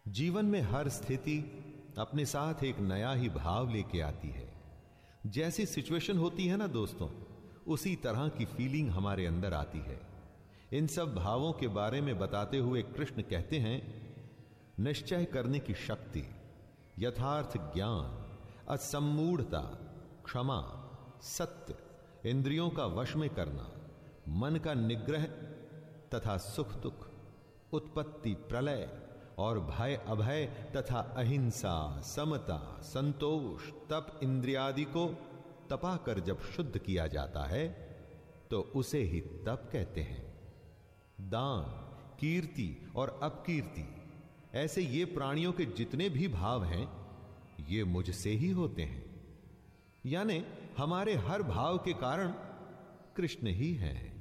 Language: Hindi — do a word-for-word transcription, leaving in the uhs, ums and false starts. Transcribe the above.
जीवन में हर स्थिति अपने साथ एक नया ही भाव लेके आती है। जैसी सिचुएशन होती है ना दोस्तों, उसी तरह की फीलिंग हमारे अंदर आती है। इन सब भावों के बारे में बताते हुए कृष्ण कहते हैं, निश्चय करने की शक्ति, यथार्थ ज्ञान, असम्मूढ़ता, क्षमा, सत्य, इंद्रियों का वश में करना, मन का निग्रह तथा सुख दुख, उत्पत्ति प्रलय और भय अभय तथा अहिंसा, समता, संतोष, तप इंद्रियादि को तपा कर जब शुद्ध किया जाता है तो उसे ही तप कहते हैं। दान, कीर्ति और अपकीर्ति, ऐसे ये प्राणियों के जितने भी भाव हैं ये मुझसे ही होते हैं। यानी हमारे हर भाव के कारण कृष्ण ही हैं।